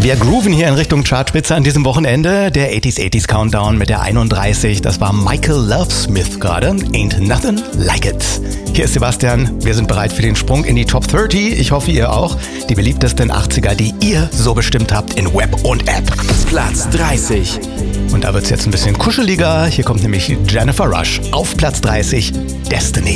Wir grooven hier in Richtung Chartspitze an diesem Wochenende. Der 80s Countdown mit der 31. Das war Michael Lovesmith gerade. Ain't Nothing Like It. Hier ist Sebastian. Wir sind bereit für den Sprung in die Top 30. Ich hoffe, ihr auch. Die beliebtesten 80er, die ihr so bestimmt habt in Web und App. Platz 30. Und da wird's jetzt ein bisschen kuscheliger. Hier kommt nämlich Jennifer Rush auf Platz 30. Destiny.